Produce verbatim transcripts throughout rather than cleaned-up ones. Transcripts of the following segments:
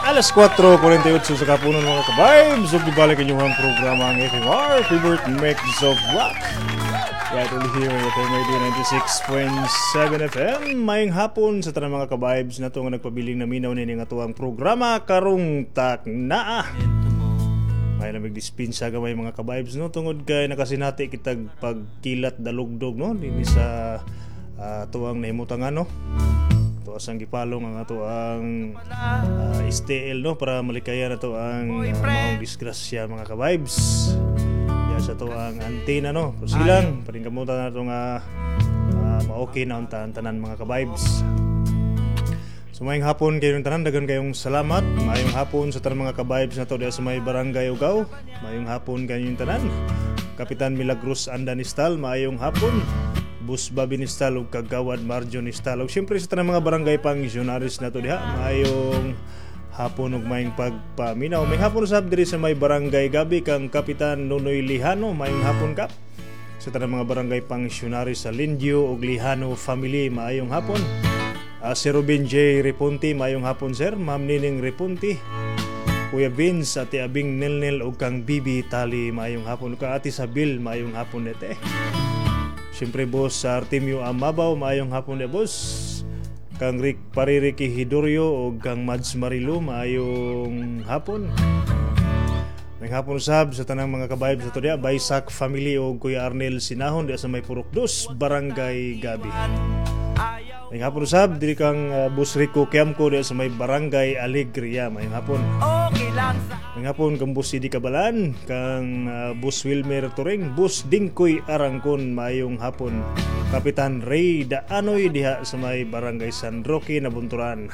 Alas kwatro forty eight sa kapunon mga ka-vibes. So, dibalik inyong programa ang F M R, favorite mix of rock. Right over here at F M R ninety-six point seven F M. Maying hapon sa tanang mga ka-vibes na ito nga nagpabiling na minaw nini nga ito ang programa karong taknaa. May namig dispensa gamay mga ka-vibes no tungod kay nakasinati kitag pagkilat dalugdog no dinhi sa uh, tuwang nahimutangan no. Tuwas ang gipalong ang ato ang uh, S T L no para malikayan ato ang uh, maong disgrasya mga ka-vibes. Ya sa to ang antena no. Pero silang paring kamutan nato nga uh, ma-okay na unta tanan mga ka-vibes. So mayong hapon kayo ng tanan, dagan kayong salamat. Mayong hapon sa tanang mga ka-vibes na to diya sa may barangay Ugaw. Mayong hapon kayo ng tanan. Kapitan Milagros Andanistal, mayong hapon. Bus Babinistal ug Kagawad Marjonistal ug syempre sa tanang mga barangay pangmisyonaris na to diha mayong hapon ug mayong pagpaminaw. May hapon usab diri sa may barangay Gabi kang Kapitan Nonoy Lihano, mayong hapon kap. Sa tanang mga barangay pangmisyonaris sa Lindio ug Lihano family, mayong hapon. Uh, si Ruben J. Repunti, mayong hapon sir. Ma'am Nining Repunti, Kuya Vince, Ate Abing Nilnil ug kang Bibi Tali, mayong hapon. Ka Ate Sabil, mayong hapon nete. Siyempre boss sa Artemio Amabaw, mayong hapon na boss. Kang Rick Paririki Hidorio o kang Mads Marilu, mayong hapon. May hapon usab sa tanang mga kabayb sa to diya, Baysak family o Kuya Arnel Sinahon diya sa may Purukdos, Barangay Gabi. May hapon usab diri kang uh, Bus Rico Kiamko diya sa may Barangay Alegria, may hapon. May hapon kang Bus Sidi Kabalan, kang uh, Bus Wilmer Turing, Bus Dingkoy Arangkon, mayong hapon. Kapitan Ray Daanoy diha sa may Barangay San Roque, Nabunturan.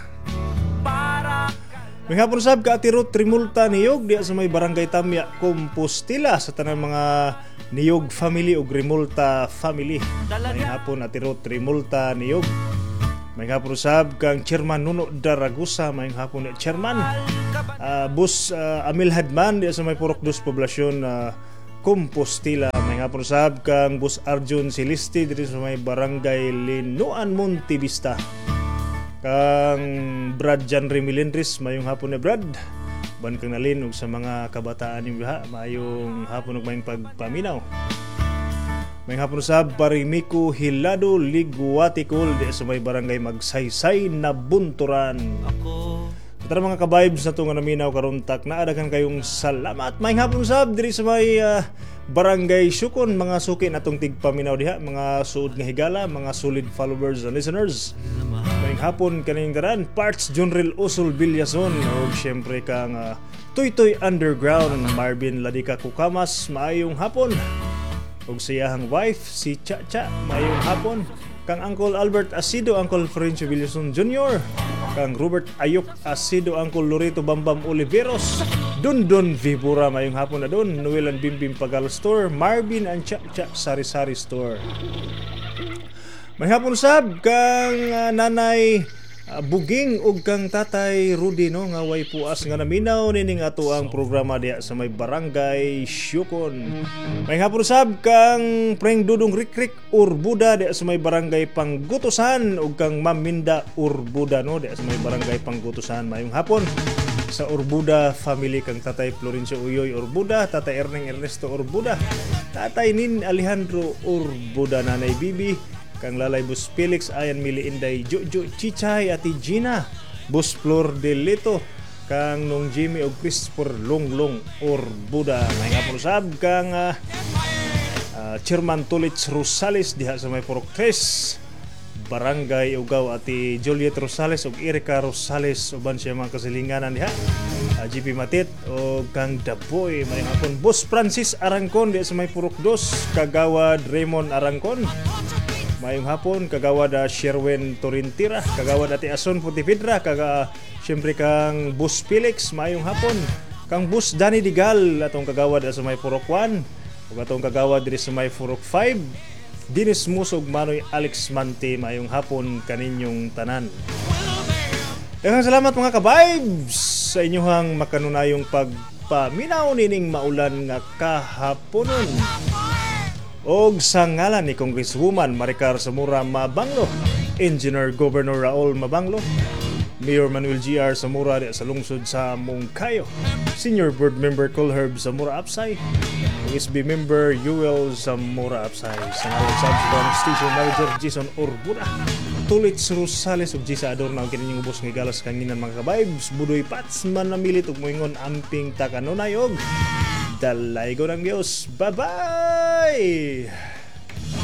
May hapon usab ka Ati Ruth Trimulta Niyog diha sa may Barangay Tamya, Compostela sa tanang mga Niyog family o Grimulta family. May hapon Ati Ruth Trimulta Niyog. May hapon usab kang Chairman Nuno Daragusa, may hapon ni Chairman. Uh, Bus uh, Amil Hadman diya sa may Purokdos poblasyon uh, Compostela. May hapon usab kang Bus Arjun Celeste dito sa may Barangay Linuan Montevista. Kang Brad Jan Remilindris, mayong hapon ni Brad. Ban kang nalin ug sa mga kabataan ni biha, mayong hapon ug mayong pagpaminaw. May hapon usab Parimiko Hilado Liguatikol di sa may Barangay Magsaysay, Nabunturan. Tara mga ka-vibes na ito nga naminaw karon tak naadagan kayong salamat. May hapon usab diri sa may uh, Barangay Syukon, mga suki na itong tigpaminaw diha, mga suod nga higala, mga solid followers and listeners. May hapon kaning taran Parts Junril Usul Bilyason o syempre kang uh, Toy Toy Underground, Marvin Ladika Kukamas, maayong hapon. Og siyahang wife si Cha Cha, maayong hapon. Kang Uncle Albert Asido, Uncle Florencio Villason Junior, kang Robert Ayuk Asido, Uncle Lorito Bambam Oliveros, Dundon Vibura, mayong hapon na doon. Noel and Bimbim Pagal Store, Marvin and Cha Cha Sari Sari Store. May hapon usab kang uh, Nanay uh, Buging ug kang Tatay Rudy no nga way puas nga naminaw nining ato ang programa diya sa may Barangay Syukon. May hapon usab kang Preng Dudong Rikrik Urbuda diya sa may Barangay Panggutusan ug kang Ma'am Minda Urbuda no diya sa may Barangay Panggutusan, mayong hapon. Sa Urbuda family kang Tatay Florencio Uyoy Urbuda, Tatay Erneng Ernesto Urbuda, Tatay Nin Alejandro Urbuda, Nanay Bibi, kang Lalay Bus Felix, Ayan Mili Inday, Jojo Chichay, Ati Gina, Bus Flor Delito, kang Nong Jimmy o Christopher Longlong Urbuda. May nga usab kang uh, uh, Chairman Tulits Rosales diha sa may Poroktres, Barangay Ugaw, Ati Juliet Rosales ug Erika Rosales, uban siya mga kasilinganan diha. Uh, G P Matit o kang Daboy, may hapon. Bus Francis Arangkon diha sa may Purokdos, Kagawad Raymond Arangkon, mayong hapon. Kagawad uh, Sherwin Torintira, Kagawad Ati Ason Putipidra, kaga syempre kang Bus Felix, mayong hapon. Kang Bus Danny Digal, atong kagawad sa may Purok one ug atong kagawad diri sa may Purok five, Dinis Musog Manoy Alex Mante, mayong hapon kaninyong tanan. Daghang salamat mga ka-vibes sa inyong makanunayong pagpaminaw nining maulan nga kahaponon. Og sa ngalan ni Congresswoman Maricar Zamora Mabanglo, Engineer Governor Raul Mabanglo, Mayor Manuel G R Zamora diya sa lungsod sa Mungkayo, Senior Board Member Colherb Zamora Apsay, S B Member Yuel Zamora Apsay, Sangalan Subscribe Station Manager Jason Orbura, Tulit Rosales ug Gisa Adorna ug kaninyong ubos nga galas kanginan mga ka-vibes, Budoy Pats man namilit ug moingon amping takanunay og dalay ko ng Dios. Bye-bye!